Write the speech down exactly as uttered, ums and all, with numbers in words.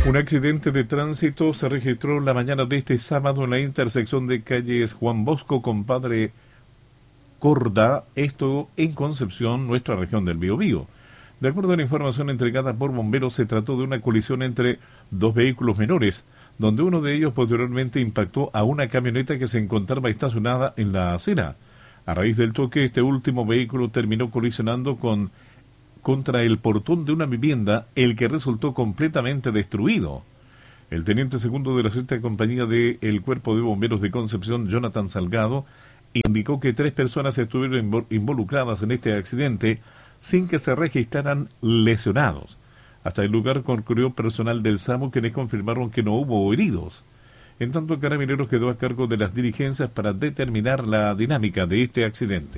Un accidente de tránsito se registró la mañana de este sábado en la intersección de calles Juan Bosco con Padre Corda, esto en Concepción, nuestra región del Biobío. De acuerdo a la información entregada por bomberos, se trató de una colisión entre dos vehículos menores, donde uno de ellos posteriormente impactó a una camioneta que se encontraba estacionada en la acera. A raíz del choque, este último vehículo terminó colisionando con contra el portón de una vivienda, el que resultó completamente destruido. El teniente segundo de la sexta compañía del Cuerpo de Bomberos de Concepción, Jonathan Salgado, indicó que tres personas estuvieron involucradas en este accidente sin que se registraran lesionados. Hasta el lugar concurrió personal del SAMU, quienes confirmaron que no hubo heridos. En tanto, Carabineros quedó a cargo de las diligencias para determinar la dinámica de este accidente.